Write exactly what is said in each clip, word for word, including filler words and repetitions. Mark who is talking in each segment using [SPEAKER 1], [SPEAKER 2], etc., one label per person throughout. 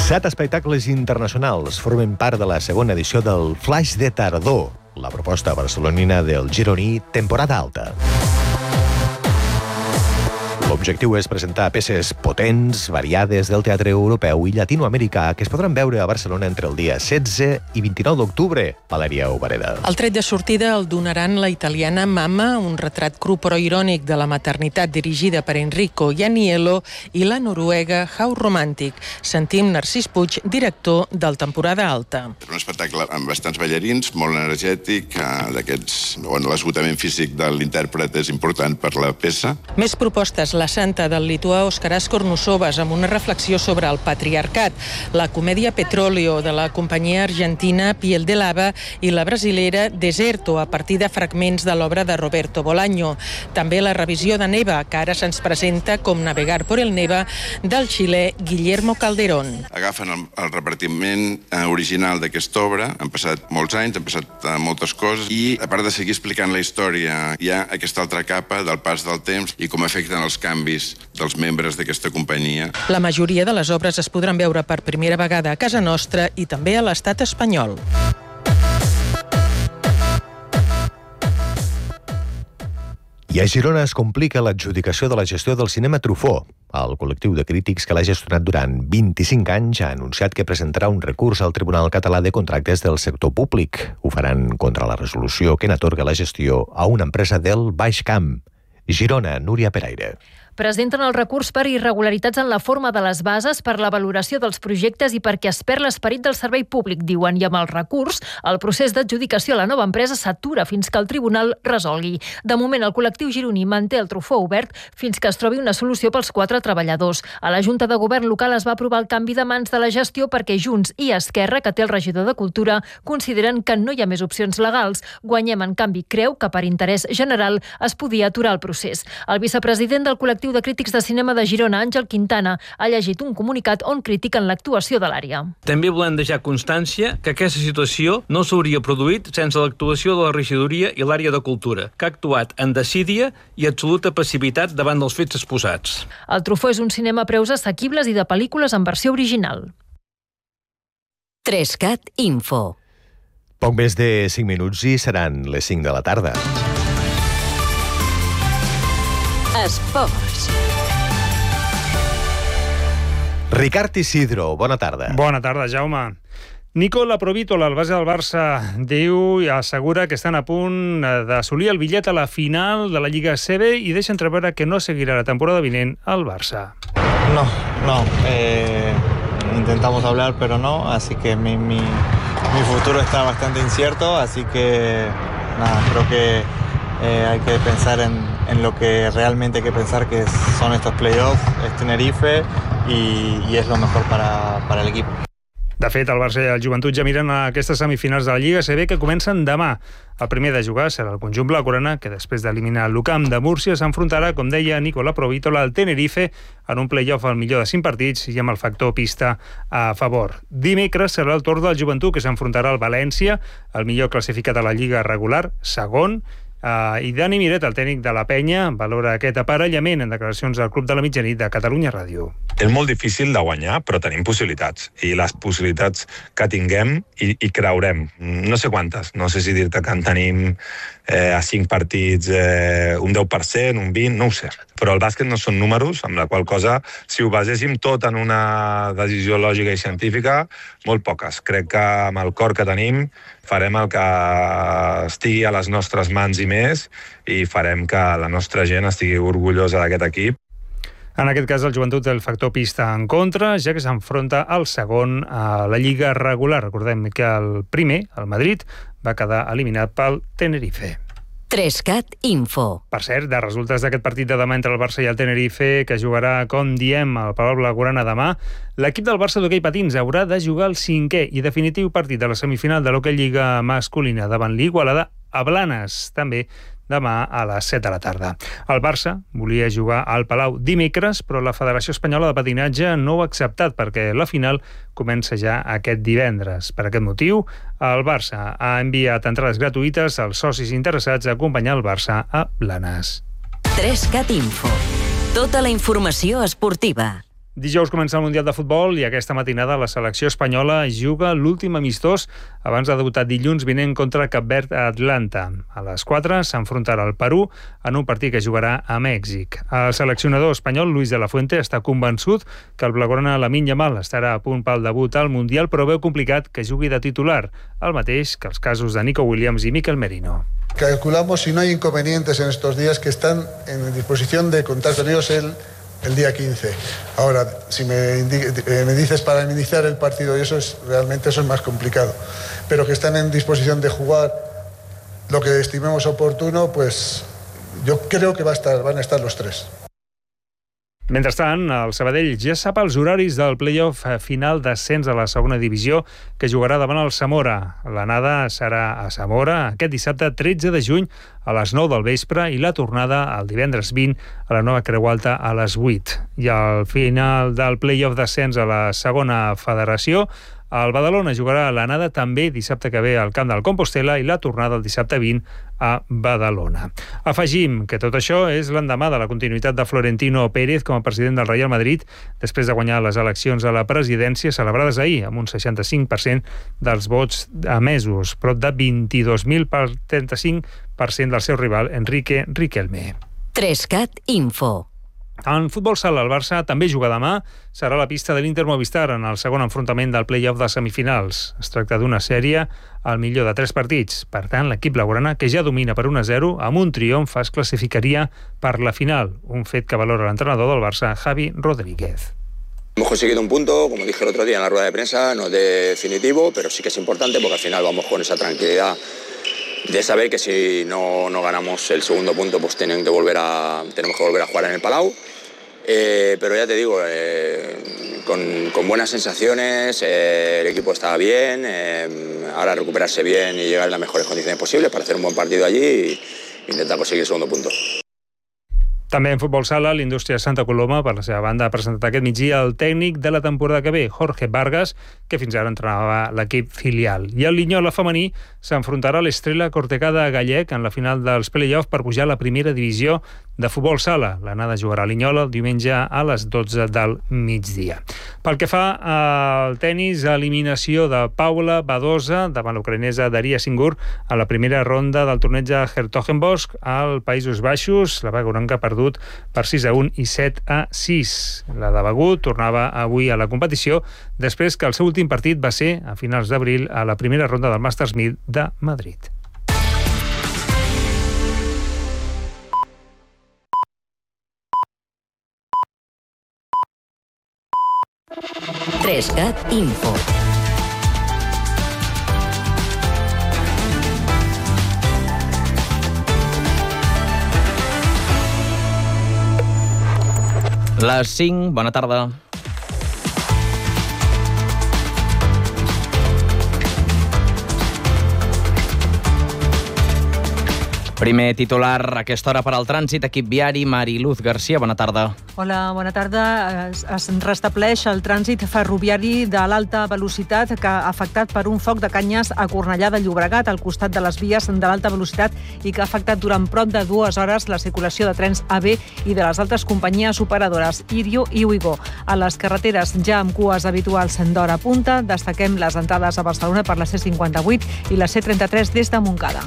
[SPEAKER 1] Set espectacles internacionals formen part de la segona edició del Flaix de Tardor, la proposta barcelonina del gironí Temporada Alta. L'objectiu és presentar peces potents, variades del teatre europeu i llatinoamericà que es podran veure a Barcelona entre el dia setze i vint-i-nou d'octubre. Valèria Obareda.
[SPEAKER 2] El tret de sortida el donaran la italiana Mamma, un retrat cru però irònic de la maternitat dirigida per Enrico Ianniello, i la noruega How Romantic. Sentim Narcís Puig, director del Temporada Alta.
[SPEAKER 3] Un espectacle amb bastants ballarins, molt energètic, d'aquests on l'esgotament físic de l'intèrpret és important per la peça.
[SPEAKER 2] Més propostes: La Santa, del lituà Oskaras Kornusovas, amb una reflexió sobre el patriarcat, la comèdia Petróleo, de la companyia argentina Piel de Lava, i la brasilera Deserto, a partir de fragments de l'obra de Roberto Bolaño. També la revisió de Neva, que ara se'ns presenta com Navegar por el Neva, del xilè Guillermo Calderón.
[SPEAKER 3] Agafen el, el repartiment original d'aquesta obra, han passat molts anys, han passat moltes coses, i a part de seguir explicant la història, hi ha aquesta altra capa del pas del temps i com afecten els canvis dels membres d'aquesta companyia.
[SPEAKER 2] La majoria de les obres es podran veure per primera vegada a casa nostra i també a l'estat espanyol.
[SPEAKER 1] I a Girona es complica l'adjudicació de la gestió del cinema Truffaut. El col·lectiu de crítics que l'ha gestionat durant vint-i-cinc anys ha anunciat que presentarà un recurs al Tribunal Català de Contractes del Sector Públic. Ho faran contra la resolució que n'atorga la gestió a una empresa del Baix Camp. Girona, Núria Peraire.
[SPEAKER 4] Presenten el recurs per irregularitats en la forma de les bases, per la valoració dels projectes i perquè es perd l'esperit del servei públic, diuen, i amb el recurs el procés d'adjudicació a la nova empresa s'atura fins que el tribunal resolgui. De moment, el col·lectiu gironí manté el Truffaut obert fins que es trobi una solució pels quatre treballadors. A la Junta de Govern local es va aprovar el canvi de mans de la gestió perquè Junts i Esquerra, que té el regidor de Cultura, consideren que no hi ha més opcions legals. Guanyem, en canvi, creu que per interès general es podia aturar el procés. El vicepresident del col·lectiu de crítics de cinema de Girona, Àngel Quintana, ha llegit un comunicat on critiquen l'actuació de l'àrea.
[SPEAKER 5] També volem deixar constància que aquesta situació no s'hauria produït sense l'actuació de la regidoria i l'àrea de cultura, que ha actuat en desídia i absoluta passivitat davant dels fets exposats.
[SPEAKER 4] El Truffaut és un cinema a preus assequibles i de pel·lícules en versió original.
[SPEAKER 6] Trescat Info.
[SPEAKER 1] Poc més de cinc minuts i seran les cinc de la tarda.
[SPEAKER 6] Esports.
[SPEAKER 1] Ricard Isidro, bona tarda.
[SPEAKER 7] Bona tarda, Jaume. Nico Laprovitola, el base del Barça, diu i assegura que estan a punt d'assolir el bitllet a la final de la Lliga C B i deixa entreveure que no seguirà la temporada vinent al Barça.
[SPEAKER 8] No, no. Eh, intentamos hablar, pero no. Así que mi, mi, mi futuro está bastante incierto. Así que, nada, creo que eh, hay que pensar en, en lo que realmente hay que pensar, que son estos playoffs, es Tenerife, y, y es lo mejor para, para el equipo.
[SPEAKER 7] De fet, el Barça i el Joventut ja miren a aquestes semifinals de la Lliga C B que comencen demà. El primer de jugar serà el conjunt blaugrana, que després d'eliminar l'Ucam de Múrcia s'enfrontarà, com deia Nico Laprovitola, al Tenerife en un play-off al millor de cinc partits i amb el factor pista a favor. Dimecres serà el torn del Joventut, que s'enfrontarà al València, el millor classificat a la Lliga regular, segon. Uh, I Dani Miret, el tècnic de la Penya, valora aquest aparellament en declaracions del Club de la Mitjanit de Catalunya Ràdio.
[SPEAKER 9] És molt difícil de guanyar, però tenim possibilitats. I les possibilitats que tinguem i, i creurem. No sé quantes. No sé si dir-te que en tenim eh, a cinc partits eh, un deu per cent, un vint, no ho sé. Però el bàsquet no són números, amb la qual cosa, si ho baséssim tot en una decisió lògica i científica, molt poques. Crec que amb el cor que tenim farem el que estigui a les nostres mans i més, i farem que la nostra gent estigui orgullosa d'aquest equip.
[SPEAKER 7] En aquest cas, el Joventut té el factor pista en contra, ja que s'enfronta al segon a la Lliga regular. Recordem que el primer, el Madrid, va quedar eliminat pel Tenerife.
[SPEAKER 6] Trescat Info.
[SPEAKER 7] Per cert, de resultes d'aquest partit de demà entre el Barça i el Tenerife, que jugarà, com diem, al Palau Blaugrana demà, l'equip del Barça d'hoquei patins haurà de jugar el cinquè i definitiu partit de la semifinal de l'Hockey Lliga masculina davant l'Igualada a Blanes, també demà a les set de la tarda. El Barça volia jugar al Palau dimecres, però la Federació Espanyola de Patinatge no ho ha acceptat perquè la final comença ja aquest divendres. Per aquest motiu, el Barça ha enviat entrades gratuïtes als socis interessats a acompanyar el Barça a Blanes.
[SPEAKER 6] Trescat Info. Tota la informació esportiva.
[SPEAKER 7] Dijous comença el Mundial de Futbol i aquesta matinada la selecció espanyola juga l'últim amistós abans de debutar dilluns vinent contra Cap Verd a Atlanta. A les quatre s'enfrontarà al Perú en un partit que jugarà a Mèxic. El seleccionador espanyol Luis de la Fuente està convençut que el blaugrana Lamine Yamal estarà a punt pel debut al Mundial, però veu complicat que jugui de titular, el mateix que els casos de Nico Williams i Mikel Merino.
[SPEAKER 10] Calculamos, si no hay inconvenientes en estos días, que están en disposición de contar con ellos el el día quince. Ahora, si me, me dices para iniciar el partido, y eso es realmente eso es más complicado, pero que están en disposición de jugar lo que estimemos oportuno, pues yo creo que va a estar, van a estar los tres.
[SPEAKER 7] Mentrestant, el Sabadell ja sap els horaris del play-off final d'ascens a la segona divisió que jugarà davant el Zamora. L'anada serà a Zamora aquest dissabte tretze de juny a les nou del vespre i la tornada el divendres vint a la Nova Creu Alta a les vuit. I al final del play-off d'ascens a la segona federació, el Badalona jugarà l'anada també dissabte que ve al camp del Compostel·la i la tornada el dissabte vint a Badalona. Afegim que tot això és l'endemà de la continuïtat de Florentino Pérez com a president del Real Madrid després de guanyar les eleccions a la presidència celebrades ahir amb un seixanta-cinc per cent dels vots emesos, prop de vint-i-dos mil per trenta-cinc per cent del seu rival Enrique Riquelme.
[SPEAKER 6] Trescat Info.
[SPEAKER 7] En futbol sala, el Barça també juga demà. Serà la pista de l'Inter Movistar en el segon enfrontament del play-off de semifinals. Es tracta d'una sèrie al millor de tres partits. Per tant, l'equip blaugrana, que ja domina per un a zero, amb un triomf es classificaria per la final. Un fet que valora l'entrenador del Barça, Javi Rodríguez.
[SPEAKER 11] Hemos conseguido un punto, como dije el otro día en la rueda de prensa, no es definitivo, pero sí que es importante porque al final vamos con esa tranquilidad de saber que si no, no ganamos el segundo punto, pues tienen que volver a, tenemos que volver a jugar en el Palau. Eh, pero ya te digo, eh, con, con buenas sensaciones, eh, el equipo está bien, eh, ahora recuperarse bien y llegar en las mejores condiciones posibles para hacer un buen partido allí e intentar conseguir el segundo punto.
[SPEAKER 7] També en futbol sala, l'Indústria Santa Coloma, per la seva banda, ha presentat aquest migdia el tècnic de la temporada que ve, Jorge Vargas, que fins ara entrenava l'equip filial. I el Linyola femení s'enfrontarà a l'Estrella Cortecada Gallec en la final dels play-off per pujar a la primera divisió de futbol sala. L'anada jugarà a Linyola el diumenge a les dotze del migdia. Pel que fa al tenis, eliminació de Paula Badosa davant l'ucraïnesa Daria Singur a la primera ronda del torneig de Hertogenbosch als Països Baixos. La vagoranca ha perdut per sis a un i set a sis. La de Begut tornava avui a la competició després que el seu últim partit va ser a finals d'abril a la primera ronda del Masters mil de Madrid.
[SPEAKER 6] Trescat Info.
[SPEAKER 12] Les cinc, bona tarda. Primer titular a aquesta hora per al trànsit, equip viari, Mariluz Garcia, bona tarda.
[SPEAKER 13] Hola, bona tarda. Es, es restableix el trànsit ferroviari de l'alta velocitat que ha afectat per un foc de canyes a Cornellà de Llobregat, al costat de les vies de l'alta velocitat i que ha afectat durant prop de dues hores la circulació de trens A B i de les altres companyies operadores Irio i Uigo. A les carreteres ja amb cues habituals d'hora punta, destaquem les entrades a Barcelona per la C cinquanta-vuit i la C trenta-tres des de Montcada.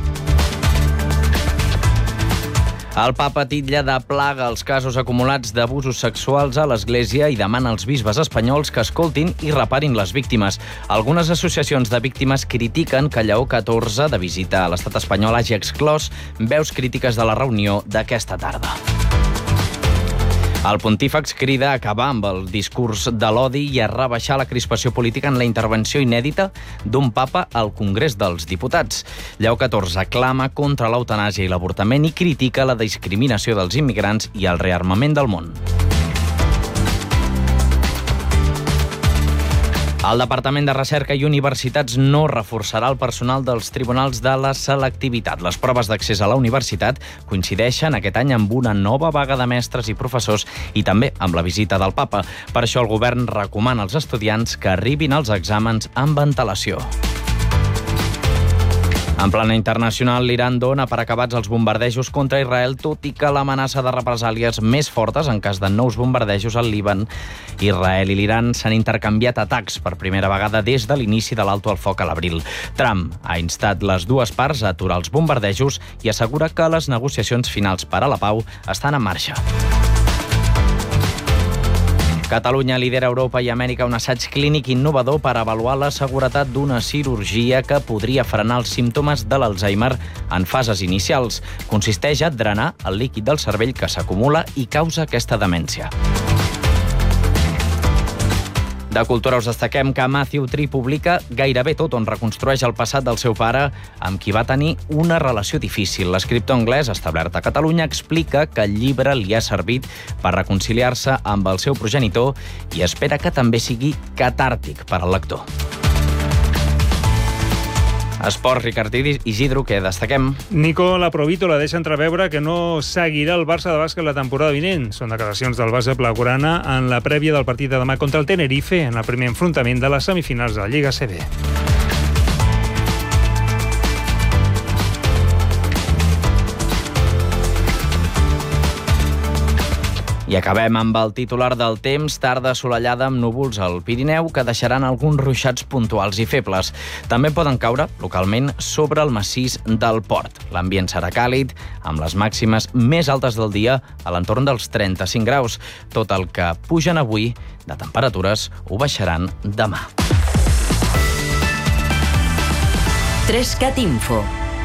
[SPEAKER 12] El papa titlla de plaga els casos acumulats d'abusos sexuals a l'Església i demana als bisbes espanyols que escoltin i reparin les víctimes. Algunes associacions de víctimes critiquen que Lleó catorze, de visita a l'estat espanyol, hagi exclòs veus crítiques de la reunió d'aquesta tarda. El pontífex crida a acabar amb el discurs de l'odi i a rebaixar la crispació política en la intervenció inèdita d'un papa al Congrés dels Diputats. Lleó catorze clama contra l'eutanàsia i l'avortament i critica la discriminació dels immigrants i el rearmament del món. El Departament de Recerca i Universitats no reforçarà el personal dels tribunals de la selectivitat. Les proves d'accés a la universitat coincideixen aquest any amb una nova vaga de mestres i professors i també amb la visita del papa. Per això el govern recomana als estudiants que arribin als exàmens amb antelació. En plana internacional, l'Iran dona per acabats els bombardejos contra Israel, tot i que l'amenaça de represàlies més fortes en cas de nous bombardejos al Líban. Israel i l'Iran s'han intercanviat atacs per primera vegada des de l'inici de l'alto al foc a l'abril. Trump ha instat les dues parts a aturar els bombardejos i assegura que les negociacions finals per a la pau estan en marxa. Catalunya lidera a Europa i Amèrica un assaig clínic innovador per avaluar la seguretat d'una cirurgia que podria frenar els símptomes de l'Alzheimer en fases inicials. Consisteix a drenar el líquid del cervell que s'acumula i causa aquesta demència. De cultura us destaquem que Matthew Tree publica Gairebé tot, on reconstrueix el passat del seu pare, amb qui va tenir una relació difícil. L'escriptor anglès, establert a Catalunya, explica que el llibre li ha servit per reconciliar-se amb el seu progenitor i espera que també sigui catàrtic per al lector. Esport, Ricard Isidro, que destaquem.
[SPEAKER 7] Nico Laprovito la deixa entreveure que no seguirà el Barça de bàsquet la temporada vinent. Són declaracions del base blaugrana en la prèvia del partit de demà contra el Tenerife en el primer enfrontament de les semifinals de la Lliga A C B.
[SPEAKER 12] I acabem amb el titular del temps, tarda assolellada amb núvols al Pirineu que deixaran alguns ruixats puntuals i febles. També poden caure localment sobre el massís del Port. L'ambient serà càlid, amb les màximes més altes del dia a l'entorn dels trenta-cinc graus. Tot el que pugen avui de temperatures ho baixaran demà.
[SPEAKER 6] Trescat Info.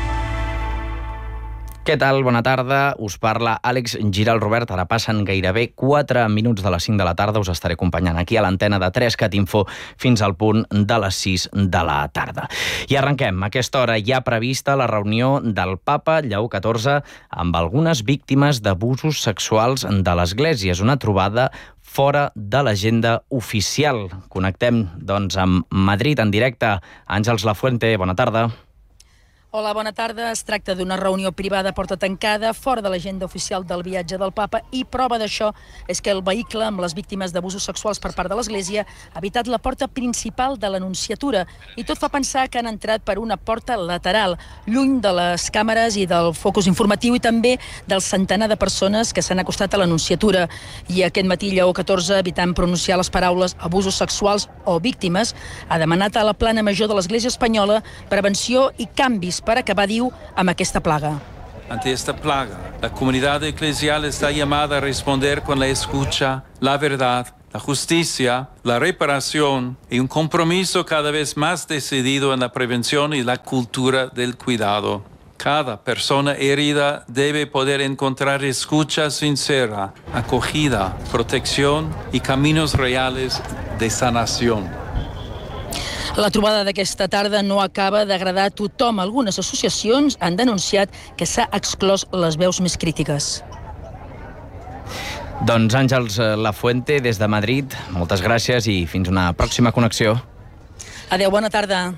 [SPEAKER 12] Què tal? Bona tarda. Us parla Àlex Giral Robert. Ara passen gairebé quatre minuts de les cinc de la tarda. Us estaré acompanyant aquí a l'antena de Trescat Info fins al punt de les sis de la tarda. I arrenquem. A aquesta hora hi ha prevista la reunió del papa Lleó catorze amb algunes víctimes d'abusos sexuals de l'Església. És una trobada fora de l'agenda oficial. Connectem, doncs, amb Madrid en directe. Àngels Lafuente, bona tarda.
[SPEAKER 14] Hola, bona tarda. Es tracta d'una reunió privada a porta tancada, fora de l'agenda oficial del viatge del papa, i prova d'això és que el vehicle amb les víctimes d'abusos sexuals per part de l'Església ha evitat la porta principal de l'Anunciatura, i tot fa pensar que han entrat per una porta lateral, lluny de les càmeres i del focus informatiu i també del centenar de persones que s'han acostat a l'Anunciatura. I aquest matí Lleó catorze, evitant pronunciar les paraules abusos sexuals o víctimes, ha demanat a la plana major de l'Església espanyola prevenció i canvis per acabar, diu, amb aquesta plaga.
[SPEAKER 15] Ante esta plaga, la comunidad eclesial está llamada a responder con la escucha, la verdad, la justicia, la reparación y un compromiso cada vez más decidido en la prevención y la cultura del cuidado. Cada persona herida debe poder encontrar escucha sincera, acogida, protección y caminos reales de sanación.
[SPEAKER 14] La trobada d'aquesta tarda no acaba d'agradar a tothom. Algunes associacions han denunciat que s'ha exclòs les veus més crítiques.
[SPEAKER 12] Doncs Àngels Lafuente, des de Madrid, moltes gràcies i fins una pròxima connexió.
[SPEAKER 14] Adéu, bona tarda.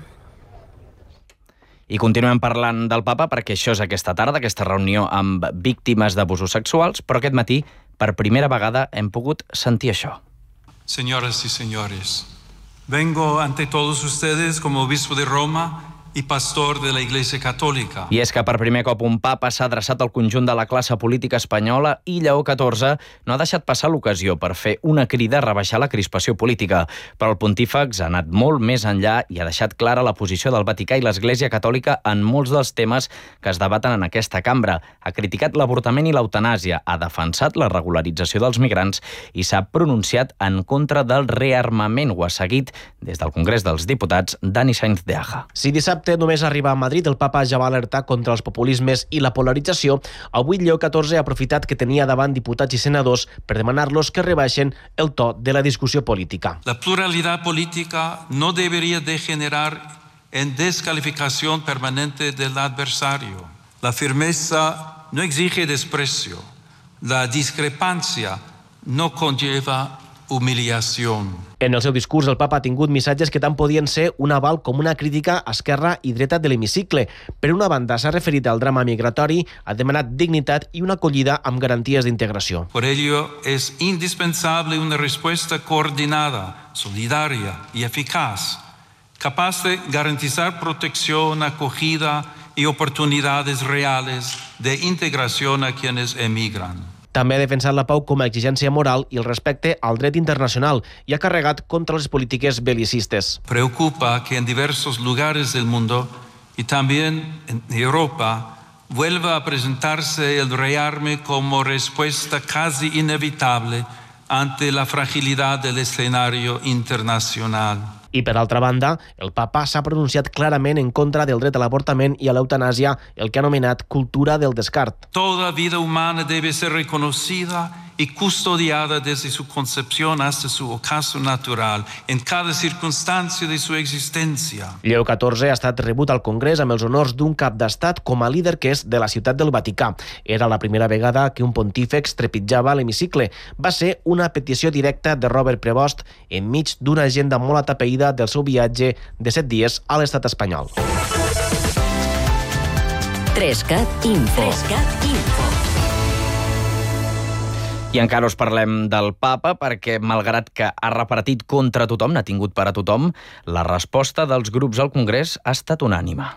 [SPEAKER 12] I continuem parlant del papa perquè això és aquesta tarda, aquesta reunió amb víctimes d'abusos sexuals, però aquest matí, per primera vegada, hem pogut sentir això.
[SPEAKER 15] Señoras y señores, vengo ante todos ustedes como obispo de Roma i pastor de la Iglesia Católica.
[SPEAKER 12] I és que per primer cop un papa s'ha adreçat al conjunt de la classe política espanyola i Lleó catorze no ha deixat passar l'ocasió per fer una crida a rebaixar la crispació política. Però el pontífex ha anat molt més enllà i ha deixat clara la posició del Vaticà i l'Església Catòlica en molts dels temes que es debaten en aquesta cambra. Ha criticat l'avortament i l'eutanàsia, ha defensat la regularització dels migrants i s'ha pronunciat en contra del rearmament. Ho ha seguit des del Congrés dels Diputats Dani Sainz de Aja.
[SPEAKER 16] Si dissabte només arriba a Madrid, el papa ja va alertar contra els populismes i la polarització. Avui Lleó catorze ha aprofitat que tenia davant diputats i senadors per demanar-los que rebaixen el to de la discussió política.
[SPEAKER 15] La pluralidad política no debería degenerar en descalificación permanente del adversario. La firmeza no exige desprecio. La discrepancia no conlleva humiliación.
[SPEAKER 16] En el seu discurs, el papa ha tingut missatges que tant podien ser un aval com una crítica a esquerra i dreta de l'hemicicle. Per una banda, s'ha referit al drama migratori, ha demanat dignitat i una acollida amb garanties d'integració.
[SPEAKER 15] Por ello, es indispensable una respuesta coordinada, solidaria y eficaz, capaz de garantizar protección, acogida y oportunidades reales de integración a quienes emigran.
[SPEAKER 16] També ha defensat la pau com a exigència moral i el respecte al dret internacional i ha carregat contra les polítiques belicistes.
[SPEAKER 15] Preocupa que en diversos lugares del mundo y también en Europa vuelva a presentarse el rearme como respuesta casi inevitable ante la fragilidad del escenario internacional.
[SPEAKER 16] I, per altra banda, el papa s'ha pronunciat clarament en contra del dret a l'avortament i a l'eutanàsia, el que ha anomenat cultura del descart.
[SPEAKER 15] Toda vida humana debe ser reconocida y custodiada desde su concepción hasta su ocaso natural, en cada circunstancia de su existencia.
[SPEAKER 16] Lleó catorze ha estat rebut al Congrés amb els honors d'un cap d'estat com a líder que és de la ciutat del Vaticà. Era la primera vegada que un pontífex trepitjava l'hemicicle. Va ser una petició directa de Robert Prevost enmig d'una agenda molt atapeïda del seu viatge de set dies a l'estat espanyol.
[SPEAKER 6] Trescat Info. Trescat Info.
[SPEAKER 12] I encara us parlem del papa perquè, malgrat que ha repartit contra tothom, n'ha tingut per a tothom, la resposta dels grups al Congrés ha estat unànime.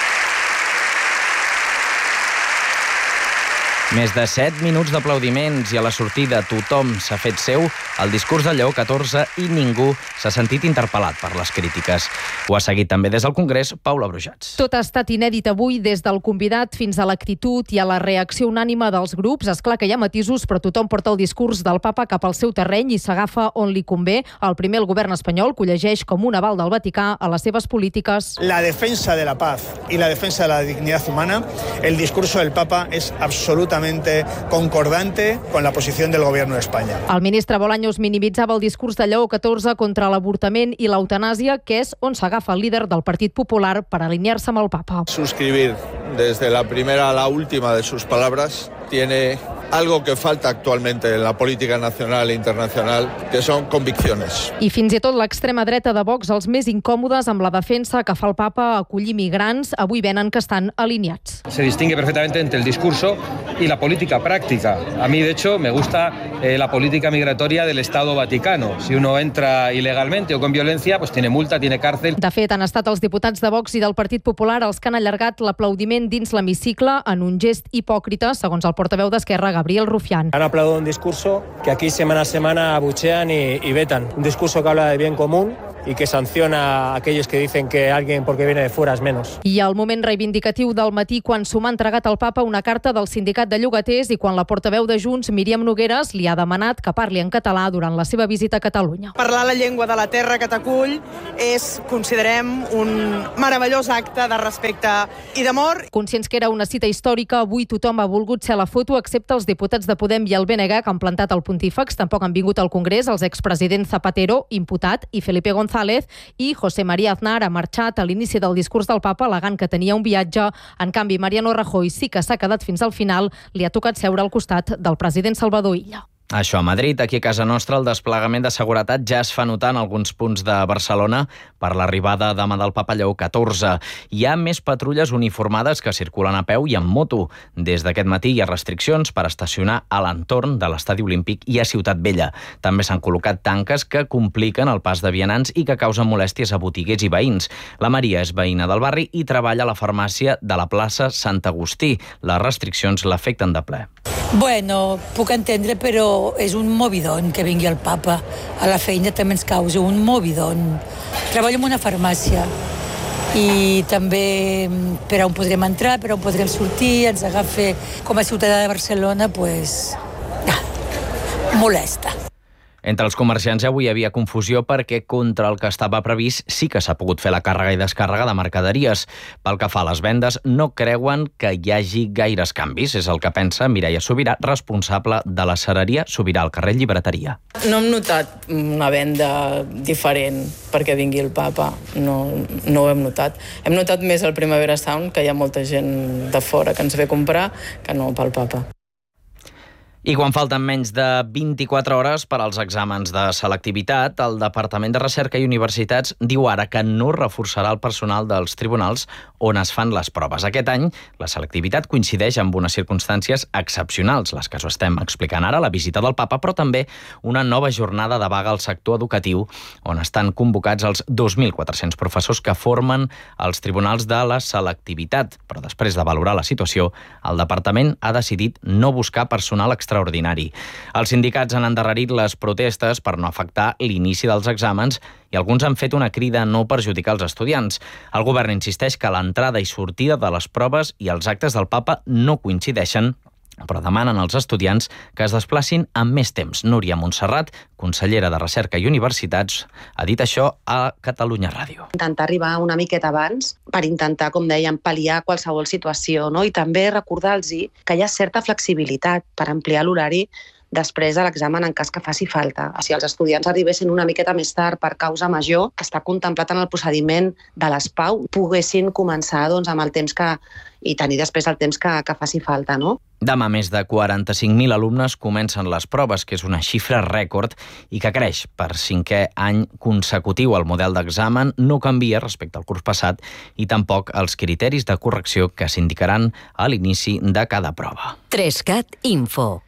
[SPEAKER 12] Més de set minuts d'aplaudiments i a la sortida tothom s'ha fet seu el discurs de Lleó catorze i ningú s'ha sentit interpel·lat per les crítiques. Ho ha seguit també des del Congrés Paula Brujats.
[SPEAKER 17] Tot ha estat inèdit avui, des del convidat fins a l'actitud i a la reacció unànime dels grups. És clar que hi ha matisos, però tothom porta el discurs del papa cap al seu terreny i s'agafa on li convé. El primer, el govern espanyol, que ho llegeix com un aval del Vaticà a les seves polítiques.
[SPEAKER 18] La defensa de la paz y la defensa de la dignidad humana, el discurso del papa es absolutamente concordante con la posición del gobierno de España.
[SPEAKER 17] El ministre Bolaños minimitzava el discurs de Lleó catorze contra l'avortament i l'eutanàsia, que és on s'agafa el líder del Partit Popular per alinear-se amb el papa.
[SPEAKER 19] Suscribir desde la primera a la última de sus palabras tiene algo que falta actualmente en la política nacional e internacional, que son convicciones.
[SPEAKER 17] I fins i tot l'extrema dreta de Vox, els més incòmodes amb la defensa que fa el papa a acollir migrants, avui venen que estan alineats.
[SPEAKER 20] Se distingue perfectamente entre el discurso y la política práctica. A mí, de hecho, me gusta eh, la política migratoria del Estado Vaticano. Si uno entra ilegalmente o con violencia, pues tiene multa, tiene cárcel.
[SPEAKER 17] De fet, han estat els diputats de Vox i del Partit Popular els que han allargat l'aplaudiment dins l'hemicicle en un gest hipòcrita, segons el portaveu d'Esquerra, Gabriel Rufián.
[SPEAKER 21] Han aplaudido un discurso que aquí semana a semana abuchean y, y vetan. Un discurso que habla de bien común y que sanciona a aquellos que dicen que alguien porque viene de fuera es menos.
[SPEAKER 17] I el moment reivindicatiu del matí quan s'ho m'ha entregat al papa una carta del sindicat de llogaters i quan la portaveu de Junts, Míriam Nogueras, li ha demanat que parli en català durant la seva visita a Catalunya.
[SPEAKER 22] Parlar la llengua de la terra que t'acull és, considerem, un meravellós acte de respecte i d'amor.
[SPEAKER 17] Conscients que era una cita històrica, avui tothom ha volgut ser a la foto, excepte els diputats de Podem i el B N G, que han plantat el pontífex. Tampoc han vingut al Congrés els expresidents Zapatero, imputat, i Felipe González, i José María Aznar ha marxat a l'inici del discurs del papa al·legant que tenia un viatge. En canvi, Mariano Rajoy sí que s'ha quedat fins al final. Li ha tocat seure al costat del president Salvador Illa.
[SPEAKER 12] Això a Madrid. Aquí a casa nostra el desplegament de seguretat ja es fa notar en alguns punts de Barcelona per l'arribada demà del papa Lleó catorze. Hi ha més patrulles uniformades que circulen a peu i en moto. Des d'aquest matí hi ha restriccions per estacionar a l'entorn de l'Estadi Olímpic i a Ciutat Vella. També s'han col·locat tanques que compliquen el pas de vianants i que causen molèsties a botiguers i veïns. La Maria és veïna del barri i treballa a la farmàcia de la plaça Sant Agustí. Les restriccions l'afecten de ple.
[SPEAKER 23] Bueno, puc entendre, però és un movidón que vingui el papa. A la feina també ens causa un movidón. Treballo en una farmàcia i també per on podrem entrar, per on podrem sortir, ens agafa com a ciutadà de Barcelona, pues, molesta.
[SPEAKER 12] Entre els comerciants avui hi havia confusió perquè contra el que estava previst sí que s'ha pogut fer la càrrega i descàrrega de mercaderies. Pel que fa a les vendes, no creuen que hi hagi gaires canvis. És el que pensa Mireia Sobirà, responsable de la cereria Sobirà al carrer Llibreteria.
[SPEAKER 24] No hem notat una venda diferent perquè vingui el papa. No, no ho hem notat. Hem notat més el Primavera Sound, que hi ha molta gent de fora que ens ve a comprar, que no pel papa.
[SPEAKER 12] I quan falten menys de vint-i-quatre hores per als exàmens de selectivitat, el Departament de Recerca i Universitats diu ara que no reforçarà el personal dels tribunals on es fan les proves. Aquest any, la selectivitat coincideix amb unes circumstàncies excepcionals, les que us estem explicant ara, la visita del papa, però també una nova jornada de vaga al sector educatiu, on estan convocats els dos mil quatre-cents professors que formen els tribunals de la selectivitat. Però després de valorar la situació, el departament ha decidit no buscar personal extraordinari. Els sindicats han endarrerit les protestes per no afectar l'inici dels exàmens i alguns han fet una crida a no perjudicar els estudiants. El govern insisteix que l'entrada i sortida de les proves i els actes del papa no coincideixen, però demanen als estudiants que es desplacin amb més temps. Núria Montserrat, consellera de Recerca i Universitats, ha dit això a Catalunya Ràdio.
[SPEAKER 2] Intentar arribar una miqueta abans per intentar, com dèiem, pal·liar qualsevol situació, no? I també recordar-los que hi ha certa flexibilitat per ampliar l'horari després de l'examen en cas que faci falta. Si els estudiants arribessin una miqueta més tard per causa major, que està contemplat en el procediment de l'S P A U, poguessin començar doncs, amb el temps que i tenir després el temps que, que faci falta, no?
[SPEAKER 12] Demà més de quaranta-cinc mil alumnes comencen les proves, que és una xifra rècord i que creix per cinquè any consecutiu. El model d'examen no canvia respecte al curs passat i tampoc els criteris de correcció que s'indicaran a l'inici de cada prova.
[SPEAKER 6] Trescat Info.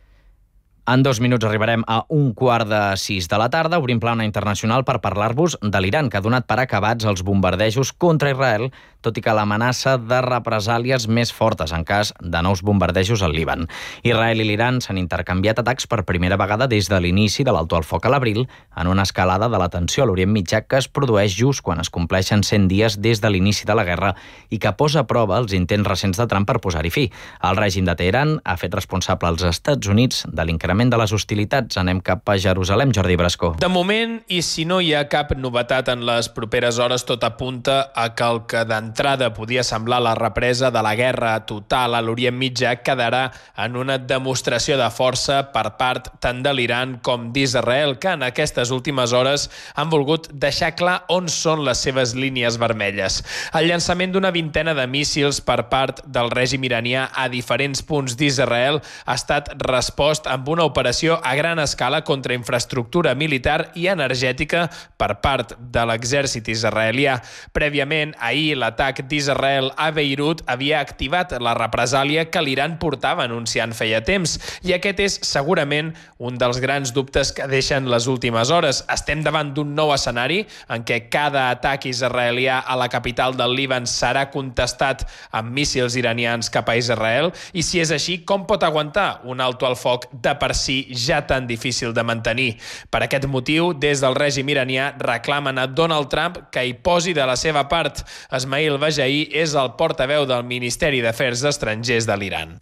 [SPEAKER 12] En dos minuts arribarem a un quart de sis de la tarda. Obrim plana internacional per parlar-vos de l'Iran, que ha donat per acabats els bombardejos contra Israel, tot i que l'amenaça de represàlies més fortes en cas de nous bombardejos al Líban. Israel i l'Iran s'han intercanviat atacs per primera vegada des de l'inici de l'alto al foc a l'abril, en una escalada de la tensió a l'Orient Mitjà que es produeix just quan es compleixen cent dies des de l'inici de la guerra i que posa a prova els intents recents de Trump per posar-hi fi. El règim de Teheran ha fet responsable als Estats Units de l'increment de les hostilitats. Anem cap a Jerusalem, Jordi Brascó.
[SPEAKER 3] De moment, i si no hi ha cap novetat en les properes hores, tot apunta a que el que d'entrada podia semblar la represa de la guerra total a l'Orient Mitjà quedarà en una demostració de força per part tant de l'Iran com d'Israel, que en aquestes últimes hores han volgut deixar clar on són les seves línies vermelles. El llançament d'una vintena de míssils per part del règim iranià a diferents punts d'Israel ha estat respost amb una operació a gran escala contra infraestructura militar i energètica per part de l'exèrcit israelià. Prèviament, ahir, l'atac d'Israel a Beirut havia activat la represàlia que l'Iran portava anunciant feia temps, i aquest és segurament un dels grans dubtes que deixen les últimes hores. Estem davant d'un nou escenari en què cada atac israelià a la capital del Líban serà contestat amb míssils iranians cap a Israel, i si és així, com pot aguantar un alto al foc de per si ja tan difícil de mantenir? Per aquest motiu, des del règim iranià reclamen a Donald Trump que hi posi de la seva part. Esmail Bajaí és el portaveu del Ministeri d'Afers Estrangers de l'Iran.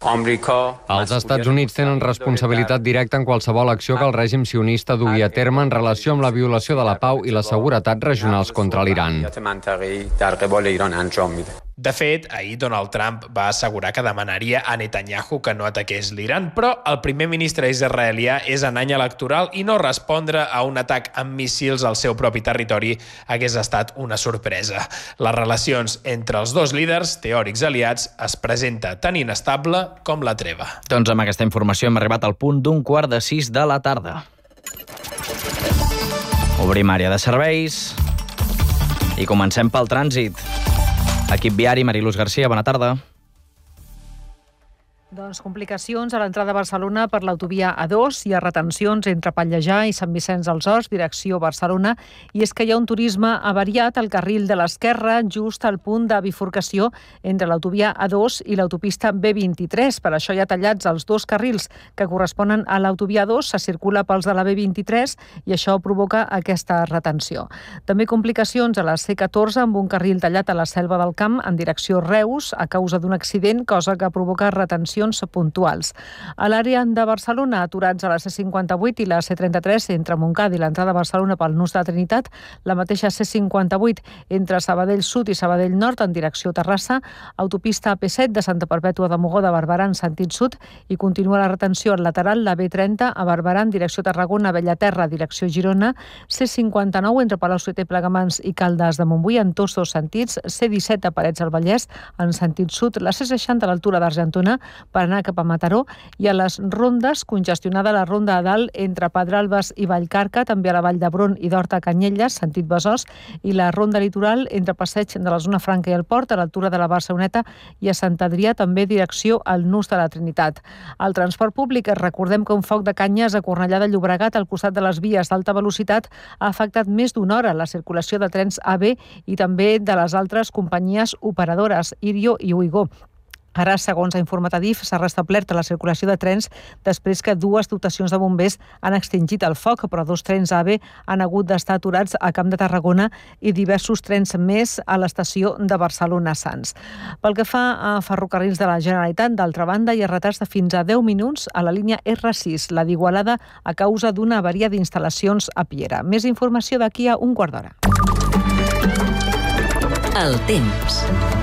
[SPEAKER 4] Els Estats Units tenen responsabilitat directa en qualsevol acció que el règim sionista dugui a terme en relació amb la violació de la pau i la seguretat regionals contra l'Iran.
[SPEAKER 3] De fet, ahir Donald Trump va assegurar que demanaria a Netanyahu que no ataqués l'Iran, però el primer ministre israelià és en any electoral i no respondre a un atac amb míssils al seu propi territori hagués estat una sorpresa. Les relacions entre els dos líders, teòrics aliats, es presenta tan inestable com la treva.
[SPEAKER 12] Doncs amb aquesta informació hem arribat al punt d'un quart de sis de la tarda. Obrim àrea de serveis i comencem pel trànsit. Equip viari, Mariluz Garcia, bona tarda.
[SPEAKER 13] Doncs complicacions a l'entrada a Barcelona per l'autovia A dos. Hi ha retencions entre Pallejà i Sant Vicenç dels Horts, direcció Barcelona, i és que hi ha un turisme avariat al carril de l'esquerra, just al punt de bifurcació entre l'autovia A dos i l'autopista B vint-i-tres. Per això hi ha tallats els dos carrils que corresponen a l'autovia A dos, se circula pels de la B vint-i-tres i això provoca aquesta retenció. També complicacions a la C catorze amb un carril tallat a la Selva del Camp en direcció Reus a causa d'un accident, cosa que provoca retenció puntuals. A l'àrea de Barcelona, aturats a la C cinquanta-vuit i la C trenta-tres entre Montcada i l'entrada a Barcelona pel nus de Trinitat, la mateixa C cinquanta-vuit entre Sabadell Sud i Sabadell Nord en direcció Terrassa, autopista A P set de Santa Perpètua de Mogoda a Barberà en sentit sud i continua la retenció al lateral la B trenta a Barberà en direcció Tarragona, Bellaterra, direcció Girona, C cinquanta-nou entre Palau-solità i Plegamans i Caldes de Montbui en tots dos sentits, C disset a Parets del Vallès en sentit sud, la C seixanta a l'altura d'Argentona per anar cap a Mataró, i a les rondes, congestionada la ronda a dalt entre Pedralbes i Vallcarca, també a la Vall d'Hebron i d'Horta a Canyelles, sentit Besòs, i la ronda litoral entre Passeig de la Zona Franca i el Port, a l'altura de la Barceloneta, i a Sant Adrià, també direcció al Nus de la Trinitat. Al transport públic, recordem que un foc de canyes a Cornellà de Llobregat, al costat de les vies d'alta velocitat, ha afectat més d'una hora la circulació de trens A V i també de les altres companyies operadores, Irio i Uigo. Ara, segons ha informat Adif, s'ha restablert la circulació de trens després que dues dotacions de bombers han extingit el foc, però dos trens A V han hagut d'estar aturats a Camp de Tarragona i diversos trens més a l'estació de Barcelona-Sants. Pel que fa a ferrocarrils de la Generalitat, d'altra banda, hi ha retards de fins a deu minuts a la línia R sis, la d'Igualada, a causa d'una avaria d'instal·lacions a Piera. Més informació d'aquí a un quart d'hora.
[SPEAKER 6] El temps.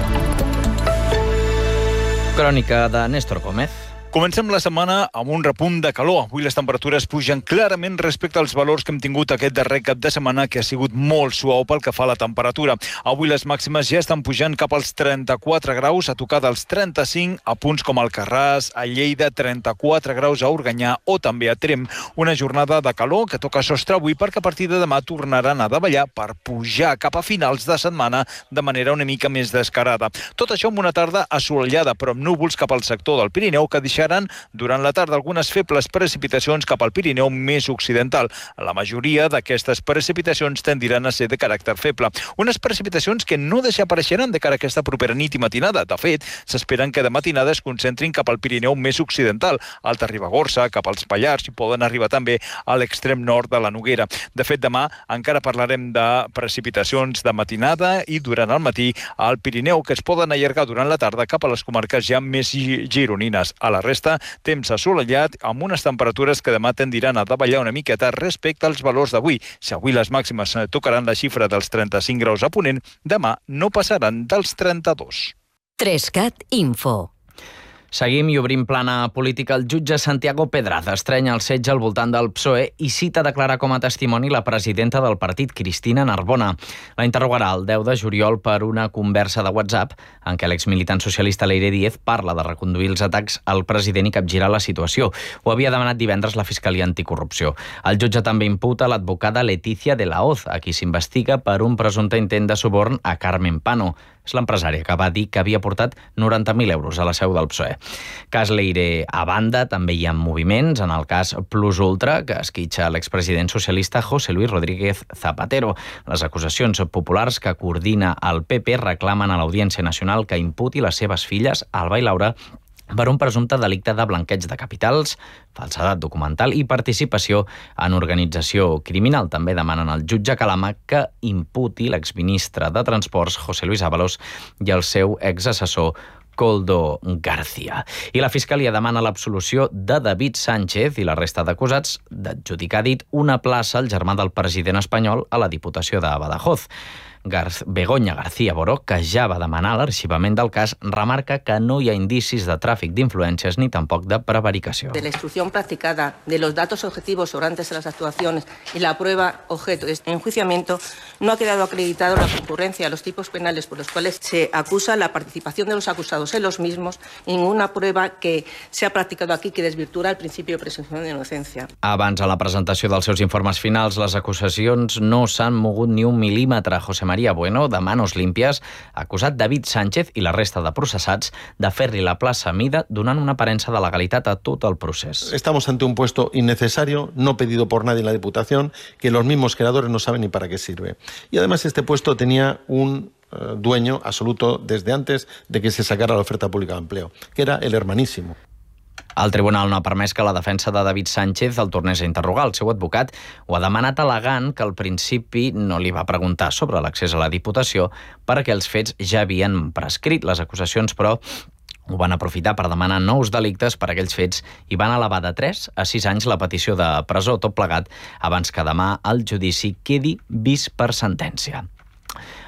[SPEAKER 12] Crònica de Néstor Gómez.
[SPEAKER 1] Comencem la setmana amb un repunt de calor. Avui les temperatures pugen clarament respecte als valors que hem tingut aquest darrer cap de setmana, que ha sigut molt suau pel que fa a la temperatura. Avui les màximes ja estan pujant cap als trenta-quatre graus, a tocar dels trenta-cinc a punts com Alcarràs, a Lleida, trenta-quatre graus a Organyà o també a Tremp. Una jornada de calor que toca sostre avui perquè a partir de demà tornaran a davallar per pujar cap a finals de setmana de manera una mica més descarada. Tot això amb una tarda assolellada, però amb núvols cap al sector del Pirineu que deixaran durant la tarda algunes febles precipitacions cap al Pirineu més occidental. La majoria d'aquestes precipitacions tendiran a ser de caràcter feble. Unes precipitacions que no desapareixeran de cara a aquesta propera nit i matinada. De fet, s'esperen que de matinada es concentrin cap al Pirineu més occidental, Alta Ribagorça, cap als Pallars i poden arribar també a l'extrem nord de la Noguera. De fet, demà encara parlarem de precipitacions de matinada i durant el matí al Pirineu, que es poden allargar durant la tarda cap a les comarques ja més gironines. A la resta, temps assolellat amb unes temperatures que demà tendiran a davallar una miqueta respecte als valors d'avui. Si avui les màximes tocaran la xifra dels trenta-cinc graus a Ponent, demà no passaran dels trenta-dos.
[SPEAKER 6] Trescat Info.
[SPEAKER 12] Seguim i obrim plana política. El jutge Santiago Pedraza estrenya el setge al voltant del P S O E i cita declarar com a testimoni la presidenta del partit, Cristina Narbona. La interrogarà el deu de juliol per una conversa de WhatsApp en què l'exmilitant socialista Leire Díez parla de reconduir els atacs al president i capgirar la situació. Ho havia demanat divendres la Fiscalia Anticorrupció. El jutge també imputa l'advocada Leticia de la Hoz, a qui s'investiga per un presumpte intent de suborn a Carmen Pano. És l'empresària que va dir que havia portat noranta mil euros a la seu del P S O E. Cas Leire a banda, també hi ha moviments en el cas Plus Ultra, que esquitxa l'expresident socialista José Luis Rodríguez Zapatero. Les acusacions populars que coordina el P P reclamen a l'Audiència Nacional que imputi les seves filles, Alba i Laura, per un presumpte delicte de blanqueig de capitals, falsedat documental i participació en organització criminal. També demanen al jutge Calama que imputi l'exministre de Transports, José Luis Ábalos, i el seu exassessor, Koldo García. I la Fiscalia demana l'absolució de David Sánchez i la resta d'acusats d'adjudicar dit una plaça al germà del president espanyol a la Diputació de Badajoz. Gar Begoña García Boró, que ja va demanar l'arxivament del cas, remarca que no hi ha indicis de tràfic d'influències ni tampoc de prevaricació.
[SPEAKER 5] De la instrucción practicada, de los datos objetivos sobrantes de las actuaciones y la prueba objeto de este enjuiciamiento, no ha quedado acreditado la concurrencia a los tipos penales por los cuales se acusa la participación de los acusados en los mismos, ninguna prueba que se ha practicado aquí que desvirtua el principio de presumpción de inocencia.
[SPEAKER 12] Abans, a la presentació dels seus informes finals, les acusacions no s'han mogut ni un mil·límetre. José María Bueno, de Manos Limpias, ha acusat David Sánchez i la resta de processats de fer-li la plaça a mida, donant una aparença de legalitat a tot el procés.
[SPEAKER 8] Estamos ante un puesto innecesario, no pedido por nadie en la Diputación, que los mismos creadores no saben ni para qué sirve. Y además este puesto tenía un uh, dueño absoluto desde antes de que se sacara la oferta pública de empleo, que era el hermanísimo.
[SPEAKER 12] El tribunal no ha permès que la defensa de David Sánchez el tornés a interrogar. El seu advocat ho ha demanat al·legant que al principi no li va preguntar sobre l'accés a la Diputació perquè els fets ja havien prescrit. Les acusacions, però, ho van aprofitar per demanar nous delictes per aquells fets i van elevar de tres a sis anys la petició de presó, tot plegat, abans que demà el judici quedi vist per sentència.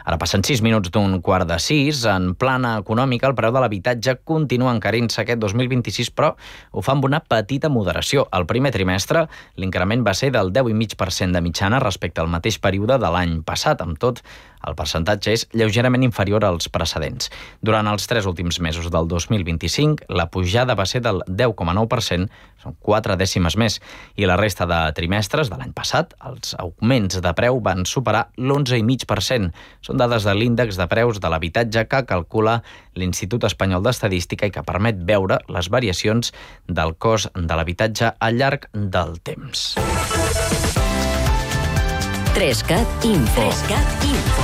[SPEAKER 12] Ara passen sis minuts d'un quart de sis. En plana econòmica, el preu de l'habitatge continua encarint-se aquest dos mil vint-i-sis, però ho fa amb una petita moderació. Al primer trimestre, l'increment va ser del deu coma cinc per cent de mitjana respecte al mateix període de l'any passat. Amb tot, el percentatge és lleugerament inferior als precedents. Durant els tres últims mesos del dos mil vint-i-cinc, la pujada va ser del deu coma nou per cent, són quatre dècimes més, i la resta de trimestres de l'any passat, els augments de preu van superar l'onze coma cinc per cent. Són dades de l'índex de preus de l'habitatge que calcula l'Institut Espanyol d'Estadística i que permet veure les variacions del cost de l'habitatge al llarg del temps.
[SPEAKER 6] Trescat Info. Trescat Info.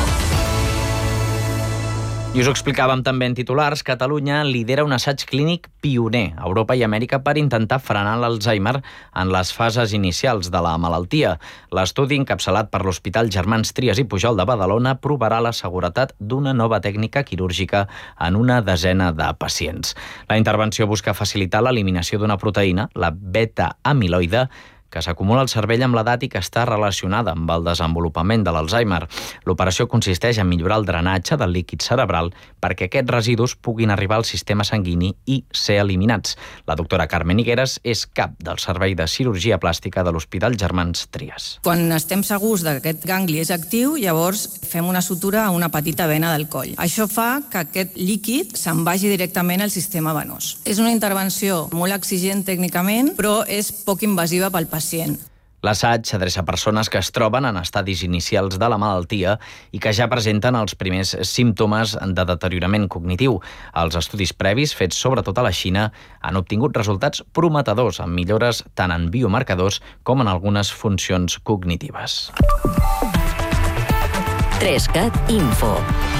[SPEAKER 12] I us ho explicàvem també en titulars, Catalunya lidera un assaig clínic pioner a Europa i Amèrica per intentar frenar l'Alzheimer en les fases inicials de la malaltia. L'estudi, encapçalat per l'Hospital Germans Trias i Pujol de Badalona, provarà la seguretat d'una nova tècnica quirúrgica en una desena de pacients. La intervenció busca facilitar l'eliminació d'una proteïna, la beta-amiloide, que s'acumula al cervell amb l'edat i que està relacionada amb el desenvolupament de l'Alzheimer. L'operació consisteix en millorar el drenatge del líquid cerebral perquè aquests residus puguin arribar al sistema sanguini i ser eliminats. La doctora Carmen Higueras és cap del Servei de Cirurgia Plàstica de l'Hospital Germans Trias.
[SPEAKER 7] Quan estem segurs que aquest gangli és actiu, llavors fem una sutura a una petita vena del coll. Això fa que aquest líquid se'n vagi directament al sistema venós. És una intervenció molt exigent tècnicament, però és poc invasiva pel pacient.
[SPEAKER 12] L'assaig s'adreça a persones que es troben en estadis inicials de la malaltia i que ja presenten els primers símptomes de deteriorament cognitiu. Els estudis previs, fets sobretot a la Xina, han obtingut resultats prometedors amb millores tant en biomarcadors com en algunes funcions cognitives.
[SPEAKER 6] Trescat Info.